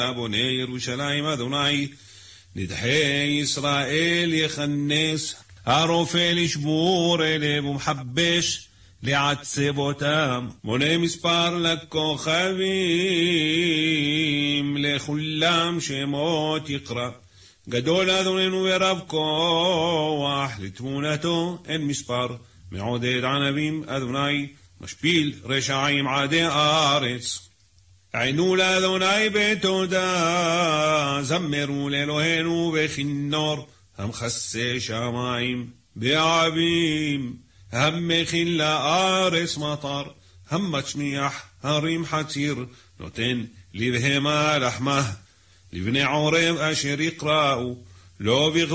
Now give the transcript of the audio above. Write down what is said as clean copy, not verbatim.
בוני ירושלים אדוני, נדחי ישראל יכנס, הרופא לשבור אליו ומחבש לעצב אותם, מונה מספר לכוכבים, לכולם שמות יקרא. גדול אדוננו ורב כוח, לתמונתו אין מספר, מעודד ענבים אדוני, משפיל רשעים עדי הארץ. עינו לאדוני בתודה, זמרו לאלוהינו בכינור, המכסה שמיים בעבים, המכין לארץ מטר, המשמיח הרים חציר, נותן לבהמה לחמה, לבני עורב אשר יקראו, לא